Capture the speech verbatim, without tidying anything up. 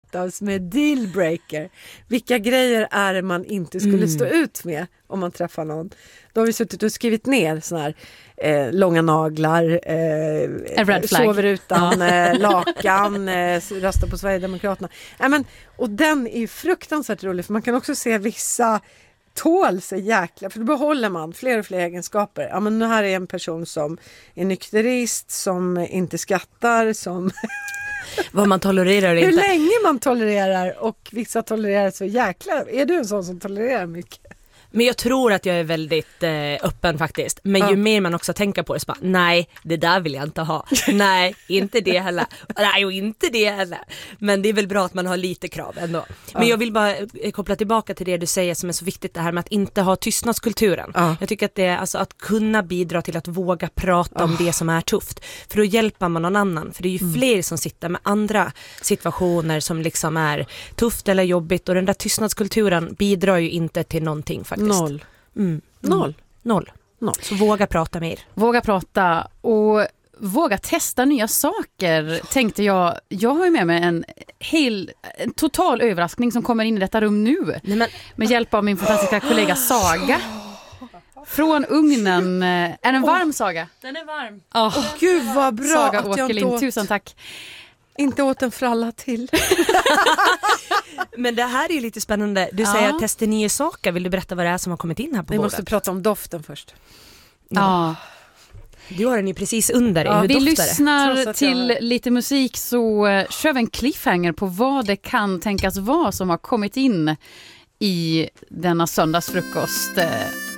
förvänta oss med dealbreaker? Vilka grejer är det man inte skulle mm. stå ut med om man träffar någon? Då har vi suttit och skrivit ner såna här eh, långa naglar, eh, sover utan eh, lakan, eh, röstar på Sverigedemokraterna. Äh, men, och den är ju fruktansvärt rolig, för man kan också se vissa tål sig jäkla, för då behåller man fler och fler egenskaper. Ja, men nu här är en person som är nykterist, som inte skrattar, som vad man tolererar inte. Hur länge man tolererar, och vissa tolererar så jäkla. Är du en sån som tolererar mycket? Men jag tror att jag är väldigt eh, öppen faktiskt. Men ja. ju mer man också tänker på det så bara, nej, det där vill jag inte ha. Nej, inte det heller. Nej, och inte det heller. Men det är väl bra att man har lite krav ändå. Men ja. jag vill bara koppla tillbaka till det du säger som är så viktigt, det här med att inte ha tystnadskulturen. Ja. Jag tycker att det är alltså att kunna bidra till att våga prata om oh. det som är tufft. För då hjälper man någon annan. För det är ju mm. fler som sitter med andra situationer som liksom är tufft eller jobbigt. Och den där tystnadskulturen bidrar ju inte till någonting faktiskt. Noll. Mm. Noll. Noll. Noll. Så våga prata mer. Våga prata och våga testa nya saker, tänkte jag. Jag har ju med mig en hel en total överraskning som kommer in i detta rum nu. Nej, men... med hjälp av min fantastiska kollega Saga. Från ugnen. Är den varm, Saga? Den är varm. Åh, oh. oh, gud vad bra. Saga att jag Åkerlind, åt... tusen tack. Inte åt en fralla till. Men det här är ju lite spännande. Du ja. säger att testa nya saker. Vill du berätta vad det är som har kommit in här på Vi bordet? måste prata om doften först. Ja. Du har den ju precis under dig. Ja, Hur vi doftar lyssnar det? till jag... lite musik, så uh, kör vi en cliffhanger på vad det kan tänkas vara som har kommit in i denna söndagsfrukost. Uh,